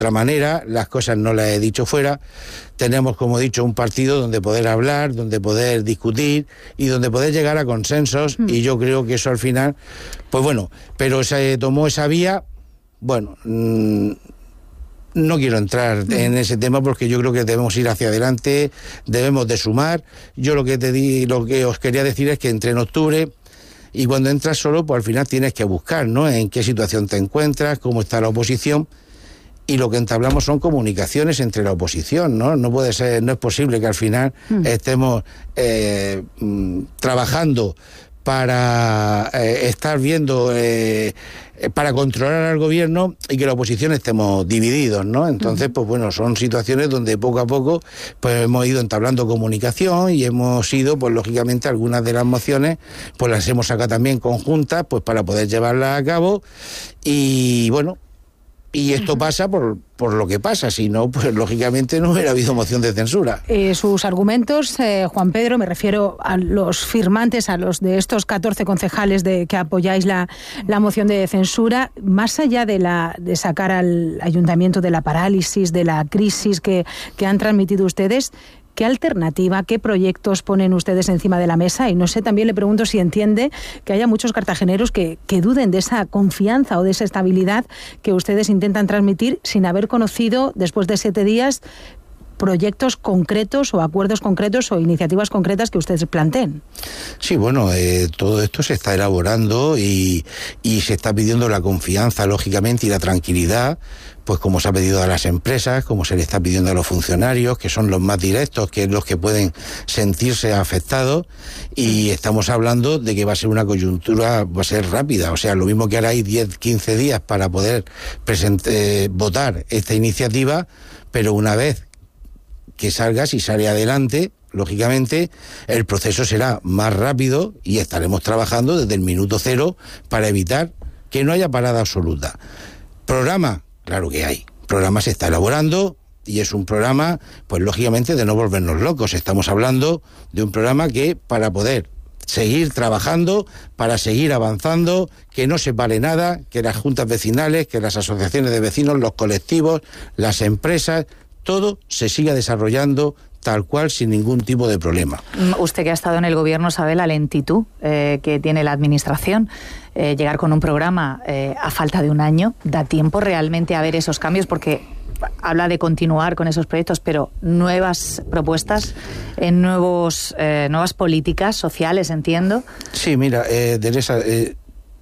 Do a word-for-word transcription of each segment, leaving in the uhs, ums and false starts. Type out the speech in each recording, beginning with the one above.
otra manera, las cosas no las he dicho fuera. Tenemos, como he dicho, un partido donde poder hablar, donde poder discutir y donde poder llegar a consensos, mm. y yo creo que eso al final, pues bueno, pero se tomó esa vía, bueno, mmm, no quiero entrar mm. en ese tema porque yo creo que debemos ir hacia adelante, debemos de sumar. Yo lo que te di, lo que os quería decir es que entre en octubre, y cuando entras solo, pues al final tienes que buscar, ¿no?, en qué situación te encuentras, cómo está la oposición. Y lo que entablamos son comunicaciones entre la oposición, ¿no? No puede ser, no es posible que al final mm. estemos eh, trabajando para eh, estar viendo, eh, para controlar al gobierno y que la oposición estemos divididos, ¿no? Entonces, pues bueno, son situaciones donde poco a poco pues hemos ido entablando comunicación y hemos ido, pues lógicamente, algunas de las mociones, pues las hemos sacado también conjuntas, pues para poder llevarlas a cabo. Y bueno, y esto pasa por, por lo que pasa, si no, pues lógicamente no hubiera habido moción de censura. Eh, sus argumentos, eh, Juan Pedro, me refiero a los firmantes, a los de estos catorce concejales de que apoyáis la, la moción de censura, más allá de, la, de sacar al ayuntamiento de la parálisis, de la crisis que, que han transmitido ustedes, ¿qué alternativa, qué proyectos ponen ustedes encima de la mesa? Y no sé, también le pregunto si entiende que haya muchos cartageneros que, que duden de esa confianza o de esa estabilidad que ustedes intentan transmitir sin haber conocido, después de siete días, proyectos concretos o acuerdos concretos o iniciativas concretas que ustedes planteen. Sí, bueno, eh, todo esto se está elaborando y, y se está pidiendo la confianza, lógicamente, y la tranquilidad, pues como se ha pedido a las empresas, como se le está pidiendo a los funcionarios, que son los más directos, que es los que pueden sentirse afectados, y estamos hablando de que va a ser una coyuntura, va a ser rápida, o sea, lo mismo que ahora hay diez, quince días para poder presente, eh, votar esta iniciativa, pero una vez que salga, si sale adelante, lógicamente, el proceso será más rápido y estaremos trabajando desde el minuto cero para evitar que no haya parada absoluta. ¿Programa? Claro que hay. Programa se está elaborando y es un programa, pues lógicamente, de no volvernos locos. Estamos hablando de un programa que, para poder seguir trabajando, para seguir avanzando, que no se pare nada, que las juntas vecinales, que las asociaciones de vecinos, los colectivos, las empresas, todo se siga desarrollando tal cual, sin ningún tipo de problema. Usted, que ha estado en el gobierno, sabe la lentitud eh, que tiene la administración. Eh, llegar con un programa eh, a falta de un año, ¿da tiempo realmente a ver esos cambios? Porque habla de continuar con esos proyectos, pero nuevas propuestas, en nuevos, eh, nuevas políticas sociales, entiendo. Sí, mira, eh, Teresa, eh,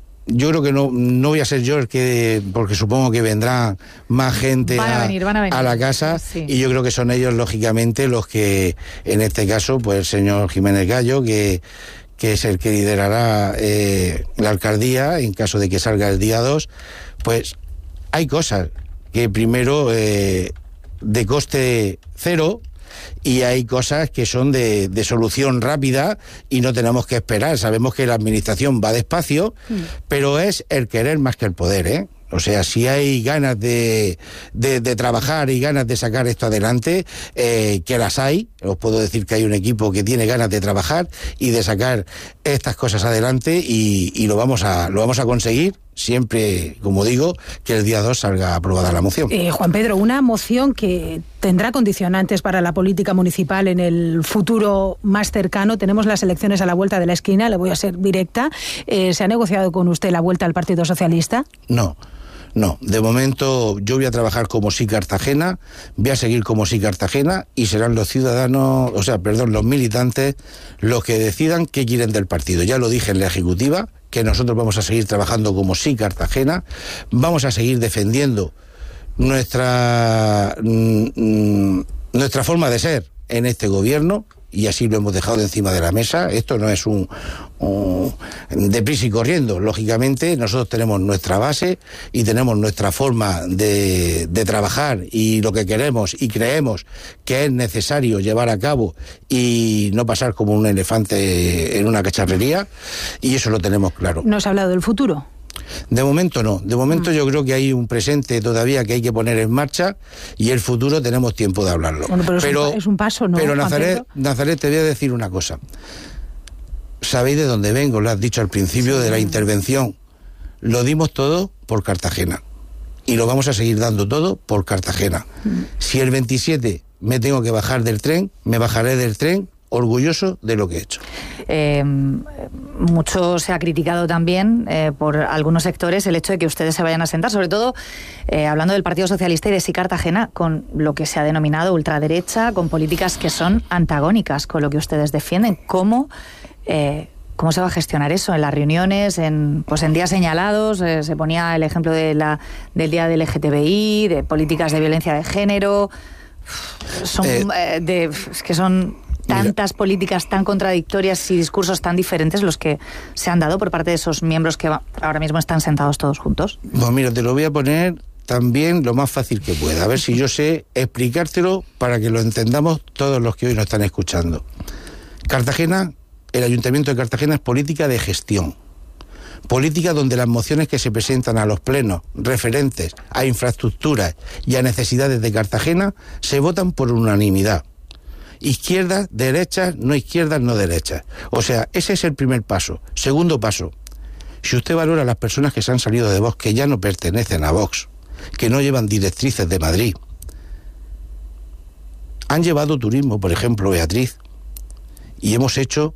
yo creo que no, no voy a ser yo el que, porque supongo que vendrá más gente van a, a, venir, van a, venir. a la casa, sí. Y yo creo que son ellos, lógicamente, los que, en este caso, pues el señor Jiménez Gallo, que, que es el que liderará eh, la alcaldía, en caso de que salga el día dos, pues hay cosas que primero eh, de coste cero, y hay cosas que son de, de solución rápida y no tenemos que esperar. Sabemos que la administración va despacio, mm. pero es el querer más que el poder, ¿eh? O sea, si hay ganas de, de, de trabajar y ganas de sacar esto adelante, eh, que las hay. Os puedo decir que hay un equipo que tiene ganas de trabajar y de sacar estas cosas adelante, y, y lo vamos a lo vamos a conseguir, siempre, como digo, que el día dos salga aprobada la moción. Eh, Juan Pedro, una moción que tendrá condicionantes para la política municipal en el futuro más cercano. Tenemos las elecciones a la vuelta de la esquina, le voy a ser directa. Eh, ¿Se ha negociado con usted la vuelta al Partido Socialista? No. No, de momento yo voy a trabajar como Sí Cartagena, voy a seguir como Sí Cartagena, y serán los ciudadanos, o sea, perdón, los militantes, los que decidan qué quieren del partido. Ya lo dije en la ejecutiva, que nosotros vamos a seguir trabajando como Sí Cartagena, vamos a seguir defendiendo nuestra, mm, nuestra forma de ser en este gobierno, y así lo hemos dejado encima de la mesa. Esto no es un, un deprisa y corriendo. Lógicamente, nosotros tenemos nuestra base y tenemos nuestra forma de, de trabajar, y lo que queremos y creemos que es necesario llevar a cabo y no pasar como un elefante en una cacharrería, y eso lo tenemos claro. ¿No se ha hablado del futuro? De momento no, de momento mm. yo creo que hay un presente todavía que hay que poner en marcha, y el futuro tenemos tiempo de hablarlo. Bueno, pero, pero es, un, es un paso, ¿no? Pero Nazaret, Nazaret, te voy a decir una cosa. Sabéis de dónde vengo, lo has dicho al principio sí. de la intervención. Lo dimos todo por Cartagena. y lo vamos a seguir dando todo por Cartagena. Mm. Si el veintisiete me tengo que bajar del tren, me bajaré del tren orgulloso de lo que he hecho. Eh, mucho se ha criticado también eh, por algunos sectores el hecho de que ustedes se vayan a sentar, sobre todo eh, hablando del Partido Socialista y de Sí Cartagena, con lo que se ha denominado ultraderecha, con políticas que son antagónicas con lo que ustedes defienden. ¿Cómo, eh, cómo se va a gestionar eso en las reuniones, en, pues en días señalados? Eh, se ponía el ejemplo de la, del día del L G T B I, de políticas de violencia de género. Son, eh, eh, de, es que son tantas mira, políticas tan contradictorias y discursos tan diferentes los que se han dado por parte de esos miembros que ahora mismo están sentados todos juntos. Pues mira, te lo voy a poner también lo más fácil que pueda, a ver si yo sé explicártelo para que lo entendamos todos los que hoy nos están escuchando. Cartagena, el Ayuntamiento de Cartagena es política de gestión. Política donde las mociones que se presentan a los plenos referentes a infraestructuras y a necesidades de Cartagena se votan por unanimidad. Izquierdas, derechas, no izquierdas, no derechas. O sea, ese es el primer paso. Segundo paso, si usted valora a las personas que se han salido de Vox, que ya no pertenecen a Vox, que no llevan directrices de Madrid, han llevado turismo, por ejemplo, Beatriz, y hemos hecho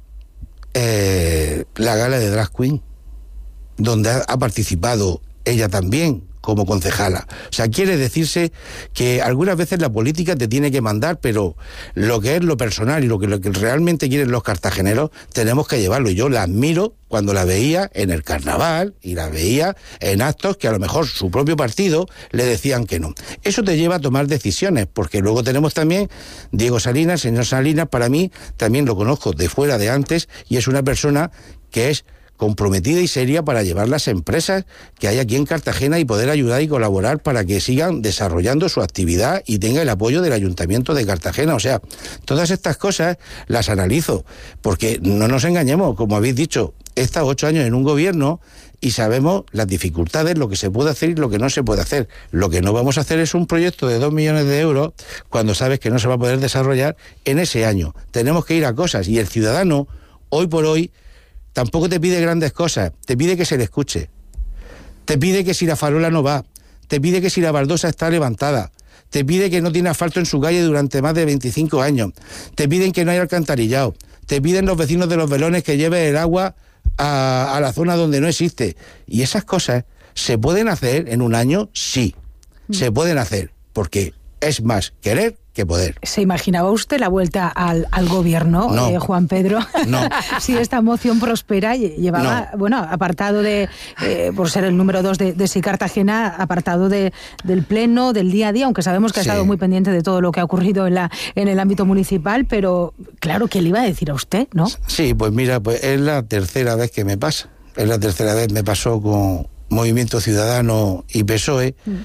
eh, la gala de Drag Queen, donde ha, ha participado ella también como concejala. O sea, quiere decirse que algunas veces la política te tiene que mandar, pero lo que es lo personal y lo que, lo que realmente quieren los cartageneros, tenemos que llevarlo. Y yo la admiro cuando la veía en el carnaval y la veía en actos que a lo mejor su propio partido le decían que no. Eso te lleva a tomar decisiones, porque luego tenemos también Diego Salinas. Señor Salinas, para mí, también lo conozco de fuera, de antes, y es una persona que es comprometida y seria para llevar las empresas que hay aquí en Cartagena y poder ayudar y colaborar para que sigan desarrollando su actividad y tenga el apoyo del Ayuntamiento de Cartagena. O sea, todas estas cosas las analizo, porque no nos engañemos, como habéis dicho, he estado ocho años en un gobierno y sabemos las dificultades, lo que se puede hacer y lo que no se puede hacer. Lo que no vamos a hacer es un proyecto de dos millones de euros cuando sabes que no se va a poder desarrollar en ese año. Tenemos que ir a cosas y el ciudadano, hoy por hoy, tampoco te pide grandes cosas, te pide que se le escuche. Te pide que si la farola no va, te pide que si la baldosa está levantada, te pide que no tiene asfalto en su calle durante más de veinticinco años, te piden que no haya alcantarillado, te piden los vecinos de los velones que lleve el agua a, a la zona donde no existe. Y esas cosas se pueden hacer en un año, sí, mm. se pueden hacer, porque es más querer que poder. ¿Se imaginaba usted la vuelta al, al gobierno, no. eh, Juan Pedro? No. Si esta moción prospera, llevaba, no. bueno, apartado de, eh, por ser el número dos de, de Sí Cartagena, apartado de, del pleno, del día a día, aunque sabemos que ha sí. estado muy pendiente de todo lo que ha ocurrido en, la, en el ámbito municipal, pero claro, ¿qué le iba a decir a usted, no? Sí, pues mira, pues es la tercera vez que me pasa. Es la tercera vez, me pasó con Movimiento Ciudadano y P S O E, mm.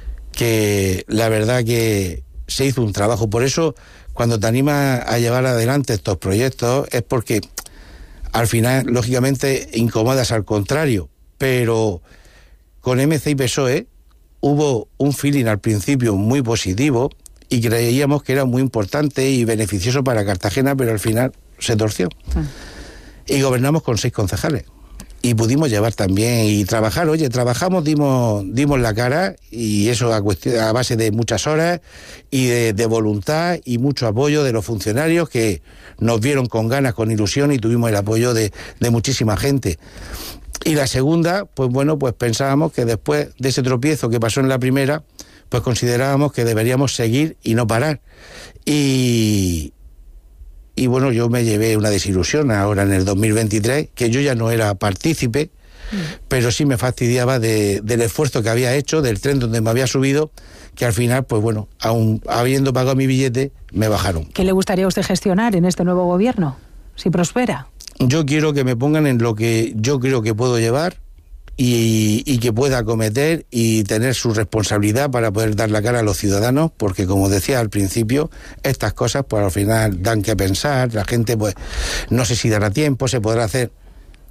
que la verdad que se hizo un trabajo. Por eso, cuando te animas a llevar adelante estos proyectos, es porque al final, lógicamente, incomodas al contrario. Pero con M C y P S O E hubo un feeling al principio muy positivo y creíamos que era muy importante y beneficioso para Cartagena, pero al final se torció. Ah. Y gobernamos con seis concejales. Y pudimos llevar también y trabajar, oye, trabajamos, dimos dimos la cara, y eso a, cuestión, a base de muchas horas y de, de voluntad y mucho apoyo de los funcionarios que nos vieron con ganas, con ilusión, y tuvimos el apoyo de, de muchísima gente. Y la segunda, pues bueno, pues pensábamos que después de ese tropiezo que pasó en la primera, pues considerábamos que deberíamos seguir y no parar. Y... Y bueno, yo me llevé una desilusión ahora en el dos mil veintitrés, que yo ya no era partícipe, mm. pero sí me fastidiaba de, del esfuerzo que había hecho, del tren donde me había subido, que al final, pues bueno, aun habiendo pagado mi billete, me bajaron. ¿Qué le gustaría a usted gestionar en este nuevo gobierno, si prospera? Yo quiero que me pongan en lo que yo creo que puedo llevar y, y que pueda acometer y tener su responsabilidad para poder dar la cara a los ciudadanos, porque como decía al principio, estas cosas pues al final dan que pensar, la gente pues no sé si dará tiempo, se podrá hacer.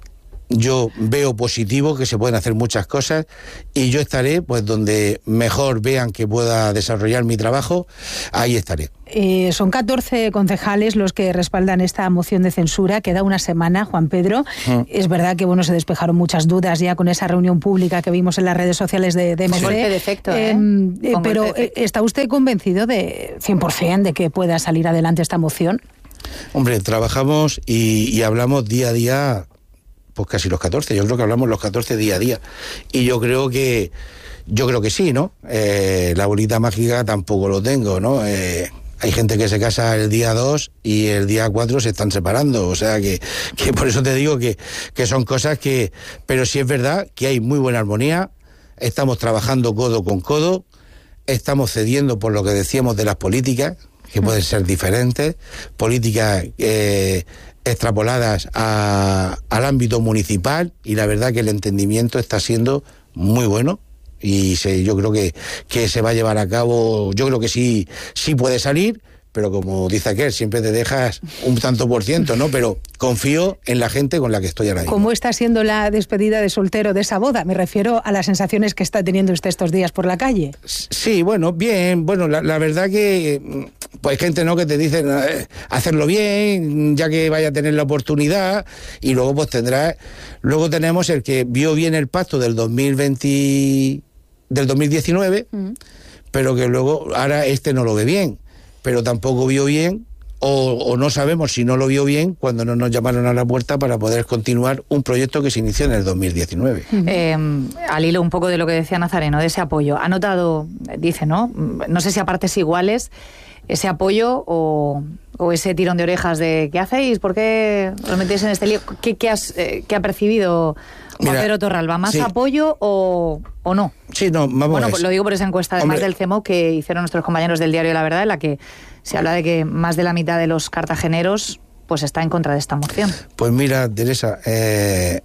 yo veo positivo que se pueden hacer muchas cosas y yo estaré pues donde mejor vean que pueda desarrollar mi trabajo, ahí estaré. Eh, son catorce concejales los que respaldan esta moción de censura. Queda una semana, Juan Pedro. Mm. Es verdad que bueno, se despejaron muchas dudas ya con esa reunión pública que vimos en las redes sociales de, de M C. Con golpe de efecto, ¿eh? eh pero ¿está usted convencido de cien por ciento de que pueda salir adelante esta moción? Hombre, trabajamos y, y hablamos día a día, pues casi los catorce. Yo creo que hablamos los catorce día a día. Y yo creo que, yo creo que sí, ¿no? Eh, la bolita mágica tampoco lo tengo, ¿no? Eh, Hay gente que se casa el día dos y el día cuatro se están separando, o sea que, que por eso te digo que, que son cosas que... Pero sí es verdad que hay muy buena armonía, estamos trabajando codo con codo, estamos cediendo por lo que decíamos de las políticas, que pueden ser diferentes, políticas eh, extrapoladas a, al ámbito municipal, y la verdad que el entendimiento está siendo muy bueno. Y se, yo creo que, que se va a llevar a cabo, yo creo que sí, sí puede salir, pero como dice aquel, siempre te dejas un tanto por ciento, ¿no? Pero confío en la gente con la que estoy ahora mismo. ¿Cómo está siendo la despedida de soltero de esa boda? Me refiero a las sensaciones que está teniendo usted estos días por la calle. Sí, bueno, bien, bueno, la, la verdad que pues hay gente, ¿no?, que te dice eh, hacerlo bien, ya que vaya a tener la oportunidad, y luego pues tendrá, luego tenemos el que vio bien el pacto del dos mil veinte, del dos mil diecinueve, mm. pero que luego ahora este no lo ve bien, pero tampoco vio bien, o, o no sabemos si no lo vio bien cuando no nos llamaron a la puerta para poder continuar un proyecto que se inició en el dos mil diecinueve. Eh, al hilo un poco de lo que decía Nazareno, de ese apoyo, ha notado, dice, ¿no? No sé si a partes iguales, ese apoyo o, o ese tirón de orejas de ¿qué hacéis? ¿Por qué os metéis en este lío? ¿Qué, qué, has, eh, qué ha percibido Juan Mira, Pedro Torralba? ¿Más sí. apoyo o, o no? Sí, no, vamos Bueno, a pues lo digo por esa encuesta además Hombre. del C E M O que hicieron nuestros compañeros del diario La Verdad, en la que se habla de que más de la mitad de los cartageneros pues está en contra de esta moción. Pues mira, Teresa, eh,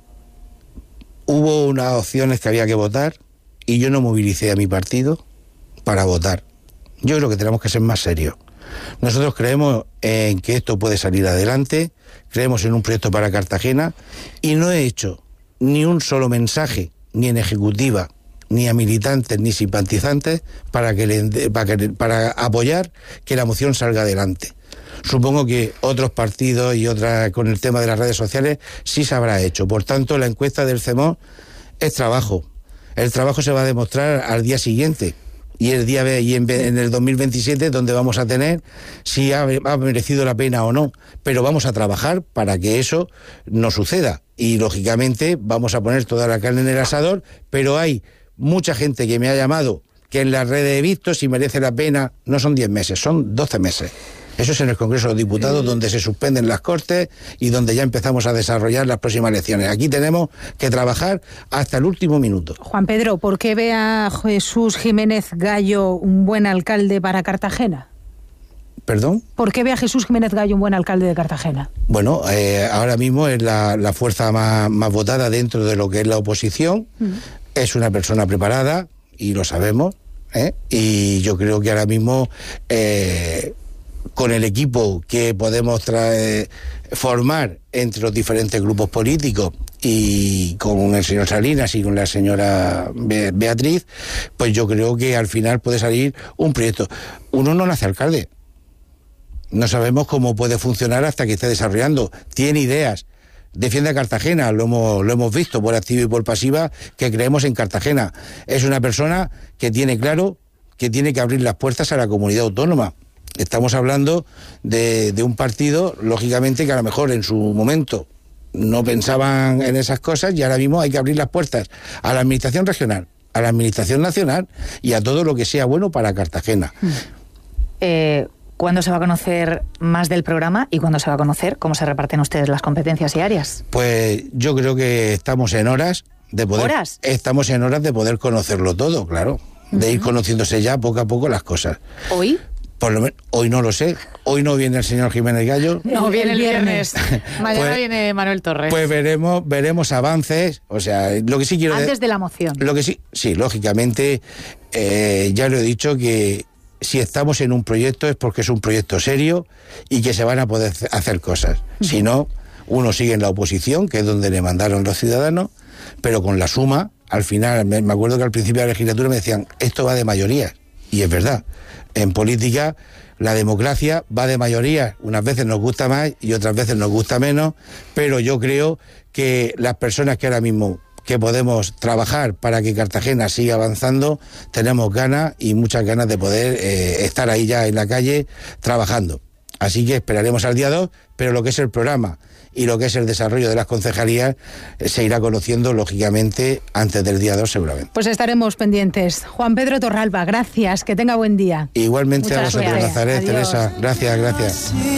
hubo unas opciones que había que votar y yo no movilicé a mi partido para votar. Yo creo que tenemos que ser más serios. Nosotros creemos en que esto puede salir adelante, creemos en un proyecto para Cartagena, y no he hecho ni un solo mensaje, ni en ejecutiva, ni a militantes, ni simpatizantes, para, que le, para, que, para apoyar que la moción salga adelante. Supongo que otros partidos y otras, con el tema de las redes sociales, sí se habrá hecho. Por tanto, la encuesta del C E M O es trabajo. El trabajo se va a demostrar al día siguiente. Y el día y en, en el dos mil veintisiete, donde vamos a tener si ha, ha merecido la pena o no. Pero vamos a trabajar para que eso no suceda. Y lógicamente vamos a poner toda la carne en el asador, pero hay mucha gente que me ha llamado, que en las redes he visto si merece la pena. No son diez meses, son doce meses. Eso es en el Congreso de los Diputados, donde se suspenden las Cortes y donde ya empezamos a desarrollar las próximas elecciones. Aquí tenemos que trabajar hasta el último minuto. Juan Pedro, ¿por qué ve a Jesús Jiménez Gallo un buen alcalde para Cartagena? ¿Perdón? ¿Por qué ve a Jesús Jiménez Gallo un buen alcalde de Cartagena? Bueno, eh, ahora mismo es la, la fuerza más, más votada dentro de lo que es la oposición. Mm. Es una persona preparada, y lo sabemos, ¿eh? Y yo creo que ahora mismo... Eh, con el equipo que podemos traer, formar entre los diferentes grupos políticos y con el señor Salinas y con la señora Be- Beatriz, pues yo creo que al final puede salir un proyecto. Uno no nace alcalde. No sabemos cómo puede funcionar hasta que esté desarrollando. Tiene ideas. Defiende a Cartagena, lo hemos, lo hemos visto por activa y por pasiva, que creemos en Cartagena. Es una persona que tiene claro que tiene que abrir las puertas a la comunidad autónoma. Estamos hablando de, de un partido, lógicamente, que a lo mejor en su momento no pensaban en esas cosas, y ahora mismo hay que abrir las puertas a la administración regional, a la administración nacional y a todo lo que sea bueno para Cartagena. Eh, ¿Cuándo se va a conocer más del programa y cuándo se va a conocer cómo se reparten ustedes las competencias y áreas? Pues yo creo que estamos en horas de poder... ¿Horas? Estamos en horas de poder conocerlo todo, claro. De uh-huh. ir conociéndose ya poco a poco las cosas. ¿Hoy? Por lo menos, hoy no lo sé. Hoy no viene el señor Jiménez Gallo. No, viene el viernes. Mañana pues, viene Manuel Torres. Pues veremos, veremos avances. O sea, lo que sí quiero... Antes de la moción. Lo que sí, sí, lógicamente, eh, ya lo he dicho, que si estamos en un proyecto es porque es un proyecto serio y que se van a poder hacer cosas. Si no, uno sigue en la oposición, que es donde le mandaron los ciudadanos, pero con la suma, al final, me, me acuerdo que al principio de la legislatura me decían, esto va de mayoría, y es verdad. En política, la democracia va de mayoría, unas veces nos gusta más y otras veces nos gusta menos, pero yo creo que las personas que ahora mismo que podemos trabajar para que Cartagena siga avanzando, tenemos ganas y muchas ganas de poder eh, estar ahí ya en la calle trabajando. Así que esperaremos al día dos, pero lo que es el programa y lo que es el desarrollo de las concejalías eh, se irá conociendo, lógicamente, antes del día dos seguramente. Pues estaremos pendientes. Juan Pedro Torralba, gracias, que tenga buen día. Igualmente. Muchas a vosotros, gracias. Nazaret, Teresa, gracias, gracias.